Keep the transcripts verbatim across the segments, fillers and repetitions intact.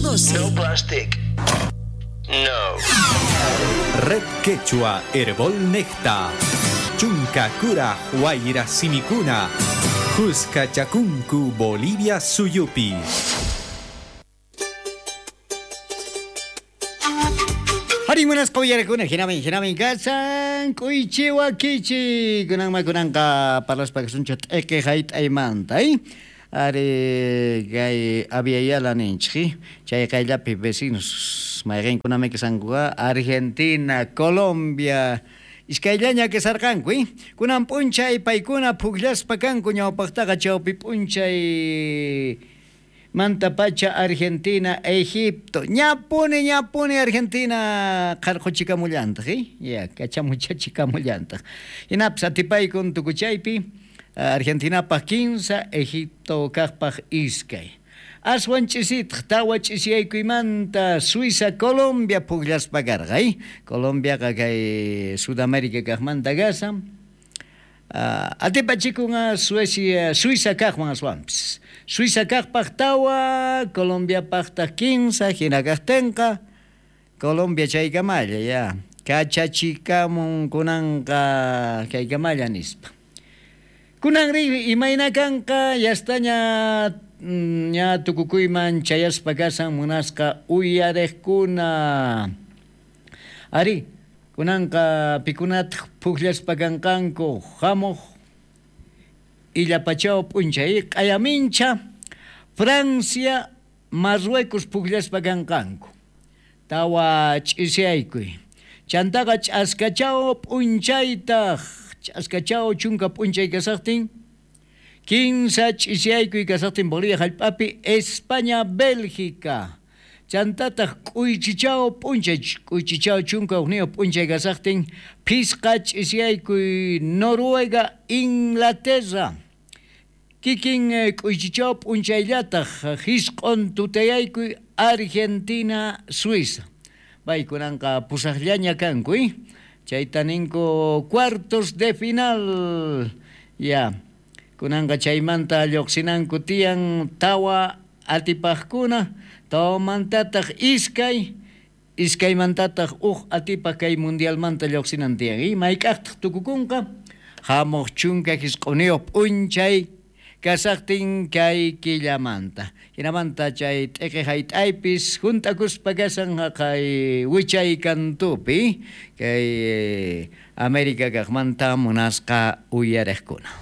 José. No plastic. No. Red Quechua Herbol Necta. Chunca Cura Huayra Simicuna. Cusca Chacuncu Bolivia Suyupi. Harimunas koyar kuna hinami hinami gasan kuichiwa kichi kunang ma kunang ka parlas pagasunchot eke hait aimanta ai are gai abia la ninchi chay kaila vecinos maigen kuname que sangua Argentina Colombia iskailaña que sarkankui kunan punchay paykuna puglas pakanku ñawpaqtaqa chawpi punchay Manta pacha Argentina, Egipto. Ñapune, ñapune Argentina. Karjo chica mullanta, ¿sí? Ya, cacha mucha chica mullanta. Y napsa tipay con tucuchaypi. Argentina pa quince, Egipto kajpaj iskay. Aswan chisit, tawa chisiayku manta, Suiza, Colombia puglas pagar, ¿sí? Colombia kay Sudamérica kajmanta gasa. Uh, Atipa chico nga Suecia, Suiza kajman aswamps. Suiza kajpaj tawa, Colombia pajta quince, hinakajtenka, Colombia chaykamalla, ya. Kachachikamun kunanka kaykamalla nispa. Kunanri imaynakanka yastaña ña tukukuyman chayaspa kasan munasqa uyareqkuna. Ari, kunanka pikunata puqllaspa kankanku hamuq Illapachao punchay qayamincha Francia Marruecos puqllaspa kankanku tawa ch'isiaykuy chantaqa ch'askachao punchaytaq ch'askachao chunka punchay kasaqtin quince ch'isiaykuy kasaqtin Bolivia hallp'api España Bélgica chantataq k'uychichao punchay k'uychichao chunka ugnio punchay kasaqtin pisqa ch'isiaykuy Noruega Inglaterra kikin k'uychichao punchayllataq hisq'on tutayaykuy Argentina Suiza baykunanqa pusaqllaña kankuy chayta ninku cuartos de final ya kunanqa chaymanta lluqsinanku tiyan tawa atipaqkuna tawamantataq iskay iskaymantataq uq atipaq kay mundialmanta lluqsinan tiyan imayk'aqtaq tukukunqa hamuq chunka hisq'uniyuq p'unchay kasaqtin kay killamanta hinamanta chay t'eqe hayt'aypis juntakuspa kasan kay wichay kantupi kay América kaqmanta munasqa uyariqkuna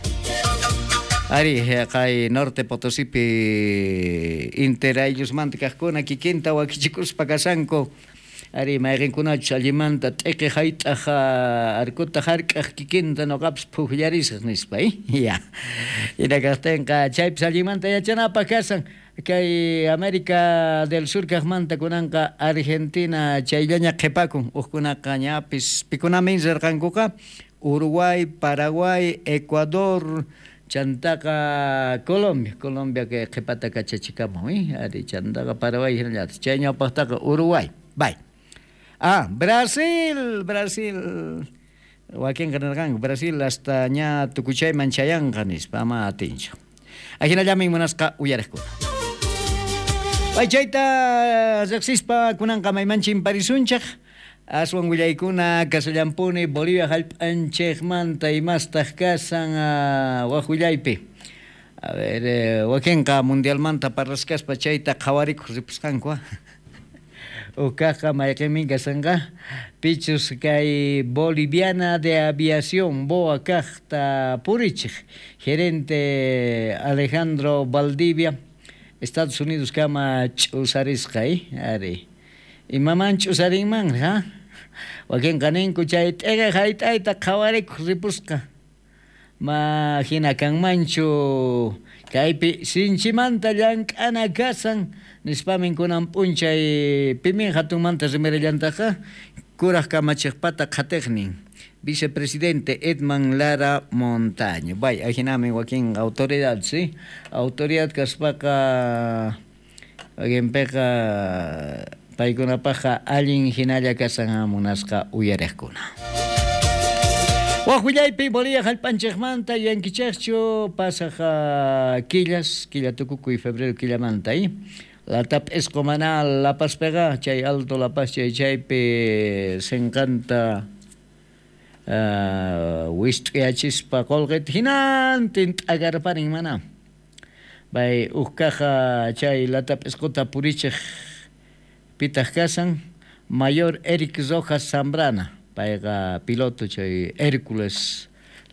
Ari kay Norte Potosipi interayllosmanta kaqkuna kikinta wakichikuspa kasanku Ari mayqinkunachu allimanta t'eqe hayt'aq arkuta hark'aq kikinta noqapas puqllarisaq nispa ya hinakaqtinqa chaypis allimanta yachanapaq kasan kay América del Sur kaqmanta kunanqa Argentina chayllaña qhipakun uqkunaqa ñapis pikunamin rirqankuqa Uruguay, Paraguay, Ecuador chantaqa Colombia Colombia que qhipata kachachikamun ari chantaqa Paraguay hinallata chay ñawpaqtaqa Uruguay bay Ah, Brasil, Brasil. Wakin kanarqan Brasil hasta ña tukuchayman chayanqa nispa ama atinchu. Ajinallamin munasqa uyariqkuna. Paychayta riqsispa kunanqa maymanchin parisunchaq aswan willaykuna kasallampuni Bolivia hallp'anchikmanta imastaq kasan waq willaypi. A ver, wakinqa mundialmanta parraskaspa chayta qhawarikuq ripusqanku. Ukaqa mayqimi kasanqa pichus kay Boliviana de Aviación boa kaqta purichiq gerente Alejandro Valdivia Estados Unidos kama ch'usarisqa ari imaman ch'usarinman ha wakinqa ninku chay t'eqe hayt'ayta qhawarikuq ripusqa ma hina kanmanchu kaypi sinchimanta llank'ana kasan nispamin kunan punchay pimin hatunmanta rimirallantaqa kuraq kamachiqpata qhatiqnin vicepresidente Edman Lara Montaño bay ajinamin wakin autoridad sí autoridad kaspaqa wakinpiqa paykunapaqa allin hinalla kasan munasqa uyariqkuna waq willaypi Bolivia hallp'anchikmanta yankichaqchu pasaq killas killa tukukuy febrero killamanta La tap escomanal La Paz pega, chay alto La Paz chay chaype se encanta uh, wist'uyachispa colget hinantin t'agarparin mana. Bay ukaja chay La tap escota purichej pitaj kasan Mayor Eric Rojas Zambrana, payqa piloto chay Hércules